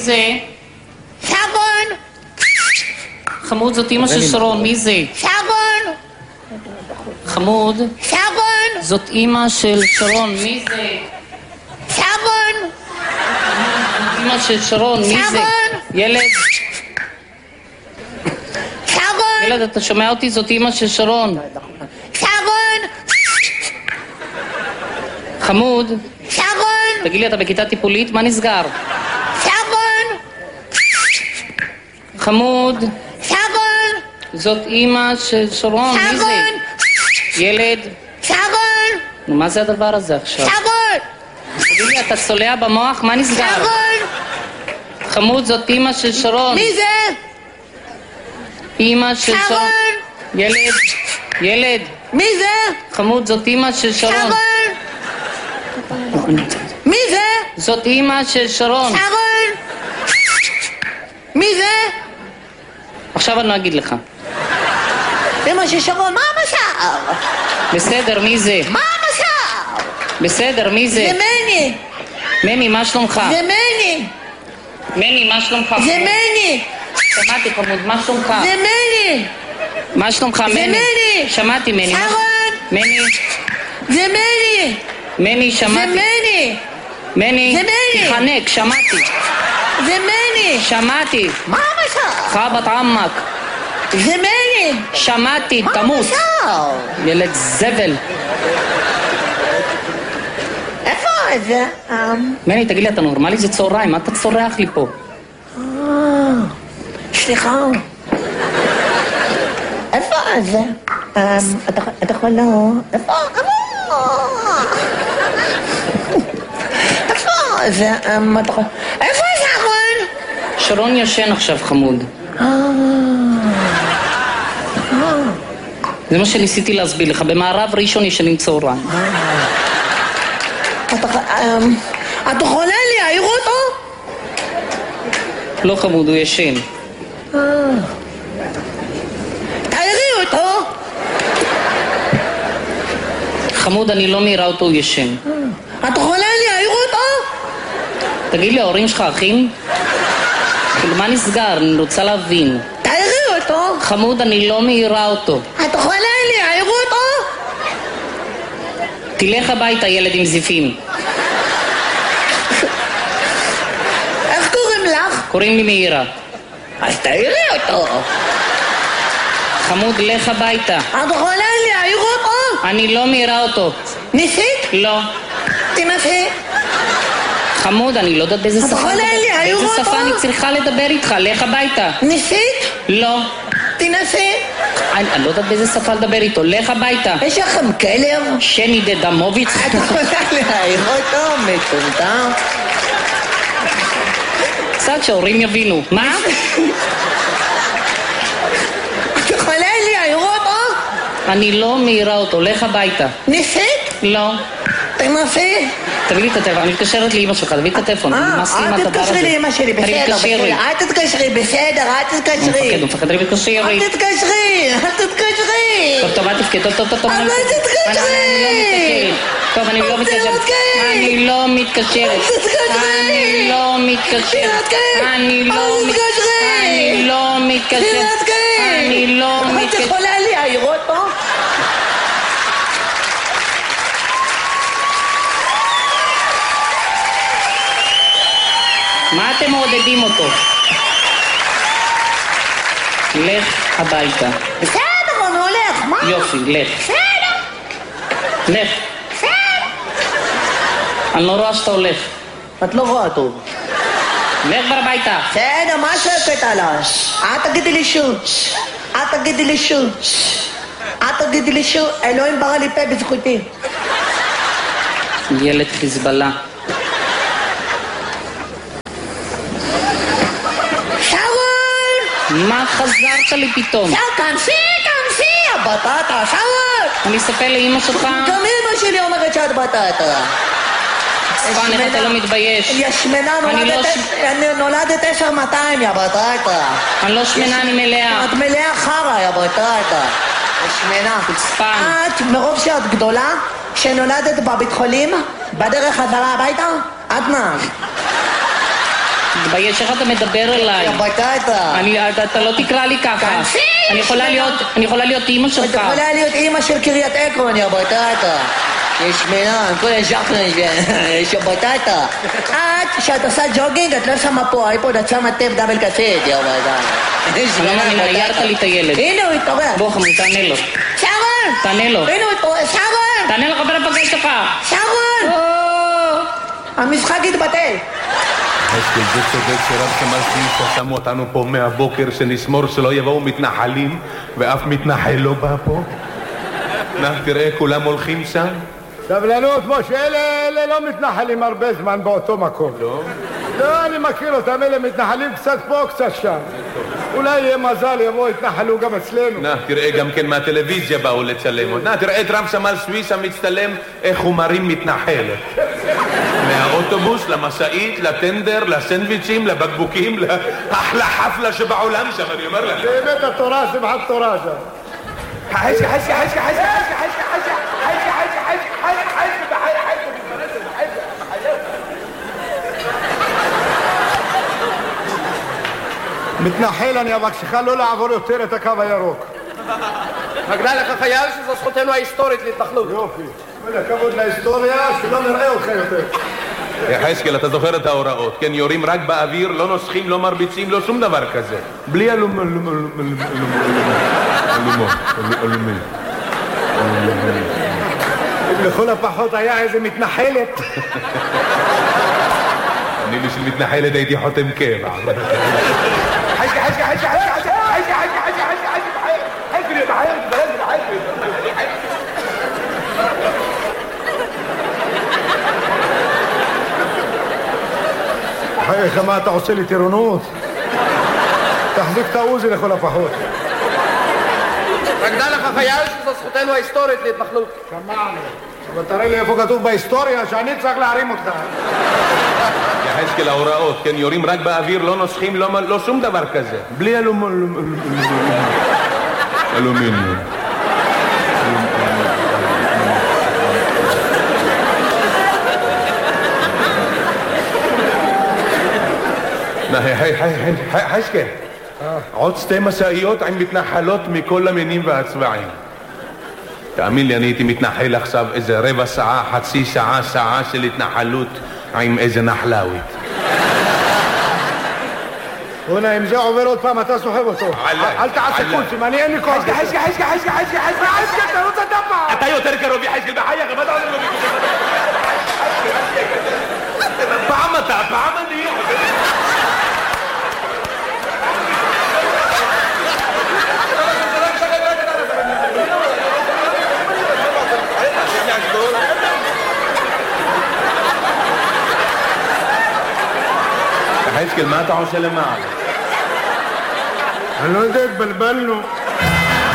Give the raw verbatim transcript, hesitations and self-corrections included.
זה? שרון! חמוד, זאת אמא של שרון, מי זה? שרון! חמוד, שרון! זאת אמא של שרון, מי זה? שרון! אמא של שרון, מי זה? שרון! ילד, שרון! ילד, אתה שומע אותי? זאת אמא של שרון. שרון! חמוד, שרון! תגיד לי, אתה בכיתה טיפולית? מה נסגר? שרון! חמוד, שרון! זאת אמא של שרון, מי זה? שרון! ילד, שרון! נו, מה זה הדבר הזה עכשיו? שרון! תגיד לי, אתה צולע במוח? מה נסגר? שרון! חמוד, זאת אמא של שרון. מי זה? אמא של שרון. שרון! ילד, ילד. מי זה? חמוד, זאת אמא של שרון. שרון! מי זה? זאת אמא של שרון. שרון! מי זה? עכשיו אני לא אגיד לך. אמא של שרון, מה המשאר? בסדר, מי זה? מה המשאר? בסדר, מי זה? זה מני! מני, מה שלומך? זה מני! מני, מה שלומך? זה מני! שמעתי חמוד, מה שלומך? זה מני! מה שלומך, מני? זה מני! שמעתי, מני. מה- שרון! מני, זה מני! מני, זה שמעתי. מני! מני, זה מני. תחנק, שמעתי. זה מני! שמעתי. מה המשאר? חבת עמק. זה מני! שמעתי, מה תמות. המשאר? ילד זבל. איפה זה? מני, תגיד לי, אתה נורמלי? זה צהריים, מה אתה צורח לי פה? סליחה. איפה זה? אתה יכול לא... איפה? איפה זה? איפה שרון? שרון ישן עכשיו, חמוד. זה מה שניסיתי להסביר לך. במערב ראשון ישנים צהריים. את יכולה להעיר אותו? לא חמוד, הוא ישן. תעירי אותו. חמוד, אני לא מעירה אותו, הוא ישן. את יכולה להעיר אותו? תגיד לי, ההורים שלך אחים? כאילו, מה נסגר? אני רוצה להבין. תעירי אותו. חמוד, אני לא מעירה אותו. את יכולה להעיר אותו? תלך הביתה, ילד עם זיפים. איך קוראים לך? קוראים לי מאירה. אז תעירי אותו. חמוד, לך הביתה. את יכולה להעיר אותו? אני לא מעירה אותו. ניסית? לא. תנסי. חמוד, אני לא יודעת באיזה את שפה... יכולה להעיר באיזה אותו? שפה אני צריכה לדבר איתך, לך הביתה. ניסית? לא. תנסי. אני, אני לא יודעת באיזה שפה לדבר איתו, לך הביתה. יש לכם כלב? שני דדמוביץ. את יכולה להעיר אותו? מטומטם. קצת שההורים יבינו. מה? את יכולה להעיר אותו? אני לא מעירה אותו, לך הביתה. ניסית? לא. תנסי. תביא לי את הטלפון, אני מתקשרת לאמא שלך, תביא את הטלפון, אני נמאס לי עם הדבר הזה. אל תתקשרי לאמא שלי, בסדר, בסדר. אל תתקשרי, בסדר, אל תתקשרי. הוא מפחד, הוא מפחד, תתקשרי. אל תתקשרי, אל תתקשרי. טוב, טוב, אל תפקד, טוב, טוב, טוב, טוב. אל תתקשרי. טוב, אני לא מתקשרת. אני לא מתקשרת. אני לא מתקשרת. אני לא מתקשרת. אני לא מתקשרת. אני לא מתקשרת. את יכולה להעיר אותו? מה אתם מעודדים אותו? לך הביתה. בסדר, הוא הולך, מה? יופי, לך. בסדר. לך. בסדר. אני לא רואה שאתה הולך. את לא רואה טוב. לך כבר הביתה. בסדר, מה שקט עליי? אל תגידי לי שוב. אל תגידי לי שוב. אל תגידי לי שוב. אלוהים ברא לי פה בזכותי. ילד חיזבאללה. מה חזרת לי פתאום? שרון, תנסי, תנסי, הבטטה, שרון! אני אספר לאמא שלך? גם אמא שלי אומרת שאת בטטה. ספן, איך אתה לא מתבייש? היא שמנה, נולדת עשר מאתיים, יא בטטה. אני לא שמנה, אני מלאה. את מלאה חרא, יא בטטה. שמנה. ספן. את, מרוב שאת גדולה, שנולדת בבית חולים, בדרך חזרה הביתה, את נהג. תתבייש, איך אתה מדבר אליי? הביתה. אני, אתה, אתה לא תקרא לי ככה. אני יכולה להיות, אני יכולה להיות אימא את שלך. יכולה להיות אימא של קריית עקרון, יא בטטה. יש שמנה, כל הז'חנה, יש בטטה. את, כשאת עושה ג'וגינג, את לא שמה פה אייפוד, את שמה טייפ דאבל קסט, יא בטטה. למה אני ניירת לי את הילד? הנה הוא התעורר. בוא חמוד, תענה לו. שרון! תענה לו. הנה הוא התעורר, שרון! תענה לחבר הפגש שלך. שרון! המשחק התבטל. אשכול, זה צודק שרב סמל שלישה שמו אותנו פה מהבוקר שנשמור שלא יבואו מתנחלים ואף מתנחל לא בא פה. נא, תראה, כולם הולכים שם. סבלנות, משה, אלה, אלה לא מתנחלים הרבה זמן באותו מקום. לא? לא, אני מכיר אותם, אלה מתנחלים קצת פה, קצת שם. אולי יהיה מזל, יבואו, יתנחלו גם אצלנו. נא, תראה, גם כן מהטלוויזיה באו לצלם. נא, תראה את רב סמל סוויסה מצטלם איך הוא מרים מתנחלת. מהאוטובוס, למשאית, לטנדר, לסנדוויצ'ים, לבקבוקים, לאחלה חפלה שבעולם שם, אני אומר לך. באמת התורה, שמחת תורה שם. חשקה, חשקה, חשקה, חשקה, חשקה, חשקה, חשקה, חשקה, חשקה, חשקה, מתנחל, אני אבקשך לא לעבור יותר את הקו הירוק. מגנה לך חייל שזו זכותנו ההיסטורית להתנחלות. יופי. כל הכבוד להיסטוריה, שלא נראה אותך יותר. יחזקאל, אתה זוכר את ההוראות, כן? יורים רק באוויר, לא נוסחים, לא מרביצים, לא שום דבר כזה. בלי אלום... אלום... אלום... אלום... אלום... אלום... לכל הפחות היה איזה מתנחלת. אני בשביל מתנחלת הייתי חותם קבע. חשקה, חשקה, חשקה, חשקה, חשקה, חשקה, חשקה, חשקה, חייך, מה אתה עושה לי טירונות? תחזיק את העוזי לכל הפחות. מגנה לך חייל שזו זכותנו ההיסטורית להתנחלות. שמענו. אבל תראה לי איפה כתוב בהיסטוריה שאני צריך להרים אותך. יחזקאל, ההוראות, כן? יורים רק באוויר, לא נוסחים, לא שום דבר כזה. בלי אלום... אלומיניום. היי, היי, היי, היי, חשקה. עוד שתי משאיות עם מתנחלות מכל המינים והצבעים. תאמין לי, אני הייתי מתנחל עכשיו איזה רבע שעה, חצי שעה, שעה של התנחלות עם איזה נחלאווית. הונה, אם זה עובר עוד פעם, אתה סוחב אותו. אל תעשה קולצים, אני אין לי כוח. חשקה, חשקה, חשקה, חשקה, חשקה, חשקה, חשקה, תרוץ אתה פעם. אתה יותר קרוב, יחזקאל, בחייך, מה אתה עושה לו? פעם אתה, פעם אני. חשקאל, מה אתה עושה למעלה? אני לא יודע, התבלבלנו.